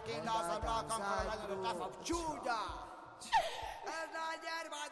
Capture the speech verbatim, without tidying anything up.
King Dawson, Black Conqueror, and the tough of Judah. And I get my